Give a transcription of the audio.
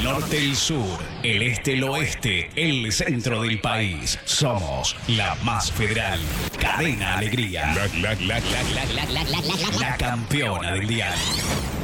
El norte, el sur, el este, el oeste, el centro del país. Somos la más federal. Cadena Alegría. La campeona del diario.